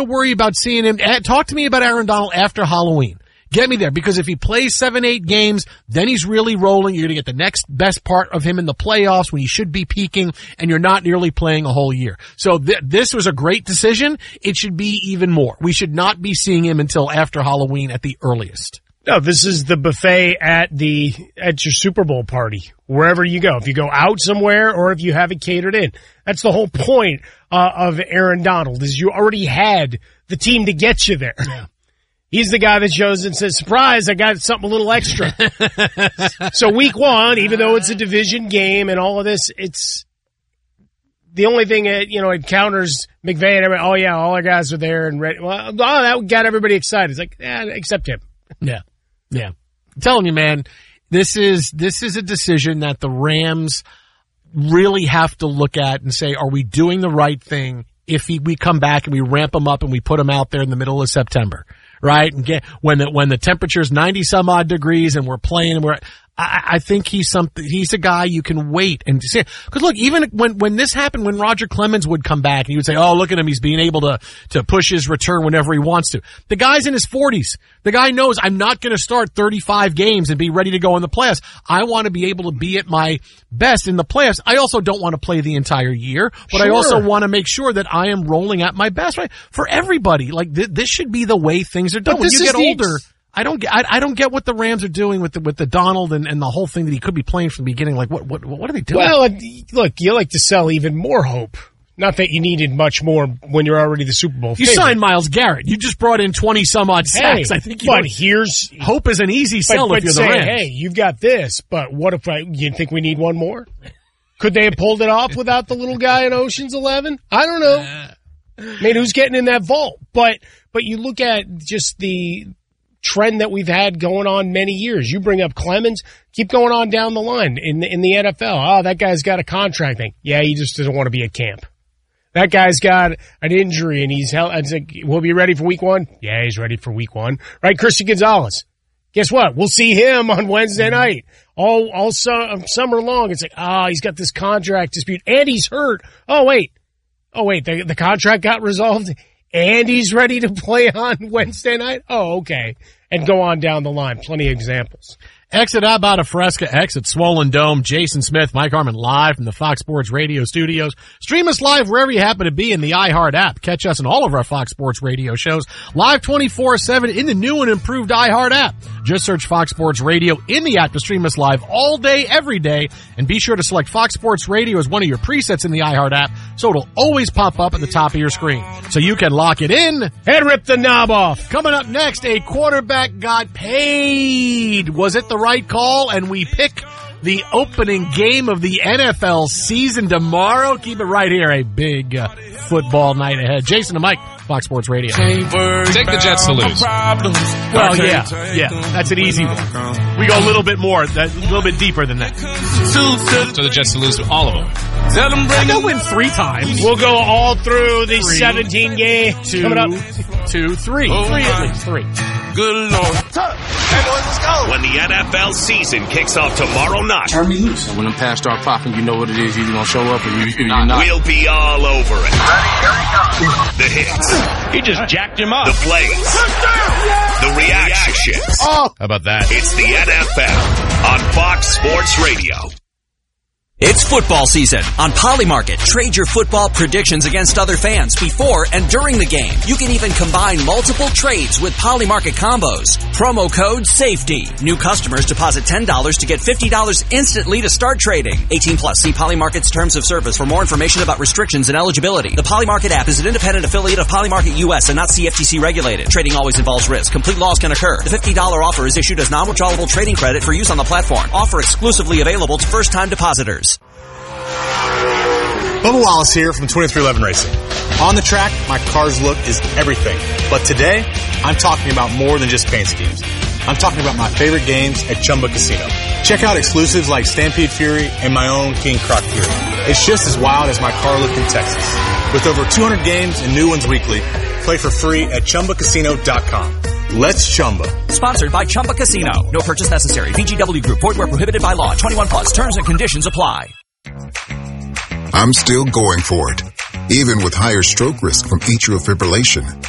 to worry about seeing him. Talk to me about Aaron Donald after Halloween. Get me there, because if he plays 7-8 games, then he's really rolling. You're going to get the next best part of him in the playoffs when he should be peaking, and you're not nearly playing a whole year. So this was a great decision. It should be even more. We should not be seeing him until after Halloween at the earliest. No, this is the buffet at your Super Bowl party, wherever you go. If you go out somewhere or if you have it catered in. That's the whole point of Aaron Donald, is you already had the team to get you there. Yeah. He's the guy that shows and says, surprise, I got something a little extra. So week one, even though it's a division game and all of this, it's the only thing that, it counters McVay and everybody. Oh yeah, all our guys are there and ready. Well, that got everybody excited. It's like, except him. Yeah. Yeah. I'm telling you, man, this is a decision that the Rams really have to look at and say, are we doing the right thing if we come back and we ramp him up and we put him out there in the middle of September? Right? And when the temperature's 90 some odd degrees and we're playing and I think he's a guy you can wait and see. Cause look, even when this happened, when Roger Clemens would come back and he would say, oh, look at him. He's being able to push his return whenever he wants to. The guy's in his 40s. The guy knows I'm not going to start 35 games and be ready to go in the playoffs. I want to be able to be at my best in the playoffs. I also don't want to play the entire year, but sure. I also want to make sure that I am rolling at my best, right? For everybody. Like this should be the way things are done. When you get older, I don't get what the Rams are doing with the Donald and the whole thing that he could be playing from the beginning. Like what are they doing? Well, look, you like to sell even more hope. Not that you needed much more when you're already the Super Bowl favorite. You signed Myles Garrett. You just brought in 20 some odd sacks. Hey, I think hope is an easy sell if you're the Rams. Hey, you've got this, but what if you think we need one more? Could they have pulled it off without the little guy in Ocean's 11? I don't know. I mean, who's getting in that vault? But you look at just the trend that we've had going on many years. You bring up Clemens, keep going on down the line in the NFL. Oh, that guy's got a contract thing. Yeah, he just doesn't want to be at camp. That guy's got an injury and it's like, we'll be ready for week one. Yeah, he's ready for week one. Right? Christian Gonzalez. Guess what? We'll see him on Wednesday night. All summer long. It's like, he's got this contract dispute and he's hurt. Oh, wait, the contract got resolved and he's ready to play on Wednesday night? Oh, okay. And go on down the line. Plenty of examples. Exit Abada Fresca, exit Swollen Dome. Jason Smith, Mike Harmon live from the Fox Sports Radio studios. Stream us live wherever you happen to be in the iHeart app. Catch us in all of our Fox Sports Radio shows live 24/7 in the new and improved iHeart app. Just search Fox Sports Radio in the app to stream us live all day, every day. And be sure to select Fox Sports Radio as one of your presets in the iHeart app so it'll always pop up at the top of your screen. So you can lock it in and rip the knob off. Coming up next, a quarterback got paid. Was it the right call? And we pick the opening game of the NFL season tomorrow. Keep it right here. A big football night ahead. Jason and Mike, Fox Sports Radio. Take the Jets to lose. Well, yeah. That's an easy one. We go a little bit deeper than that. So the Jets to lose to all of them. They'll win 3 times. We'll go all through the 17 games. Coming up. 2, 3. 3 at least. 3. Good Lord. Hey, boys, let's go. When the NFL season kicks off tomorrow night. Turn me loose. When them pass start popping, you know what it is. You're going to show up or you're not. We'll be all over it. Ready, here we go. The hits. He just jacked him up. The plays. The reactions. How about that? It's the NFL on Fox Sports Radio. It's football season. On Polymarket, trade your football predictions against other fans before and during the game. You can even combine multiple trades with Polymarket combos. Promo code SAFETY. New customers deposit $10 to get $50 instantly to start trading. 18 plus. See Polymarket's terms of service for more information about restrictions and eligibility. The Polymarket app is an independent affiliate of Polymarket US and not CFTC regulated. Trading always involves risk. Complete loss can occur. The $50 offer is issued as non-withdrawable trading credit for use on the platform. Offer exclusively available to first-time depositors. Bubba Wallace here from 2311 Racing. On the track, my car's look is everything. But today, I'm talking about more than just paint schemes. I'm talking about my favorite games at Chumba Casino. Check out exclusives like Stampede Fury and my own King Croc Fury. It's just as wild as my car look in Texas. With over 200 games and new ones weekly, play for free at ChumbaCasino.com. Let's Chumba. Sponsored by Chumba Casino. No purchase necessary. VGW Group. Void where prohibited by law. 21 plus. Terms and conditions apply. I'm still going for it, even with higher stroke risk from atrial fibrillation.